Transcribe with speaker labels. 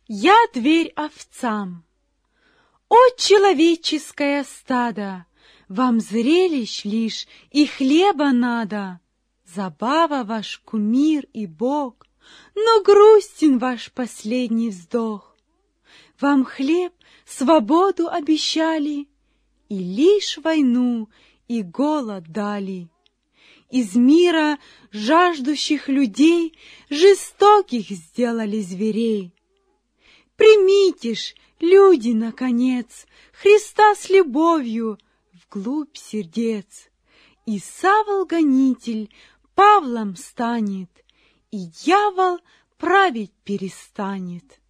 Speaker 1: Я дверь овцам. О, человеческое стадо, вам зрелищ лишь и хлеба надо. Забава ваш кумир и бог, но грустен ваш последний вздох. Вам хлеб, свободу обещали, и лишь войну и голод дали. Из мира жаждущих людей жестоких сделали зверей. Примите ж, люди, наконец, Христа с любовью вглубь сердец, и Савол-гонитель Павлом станет, и дьявол править перестанет.